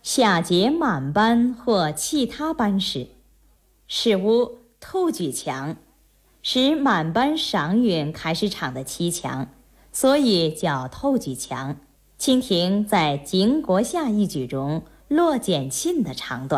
夏桀满班或弃他班时，是吾兔举强，使满班赏允开始场的七强，所以叫兔举强。清廷在《景国下》一举中落简沁的长短。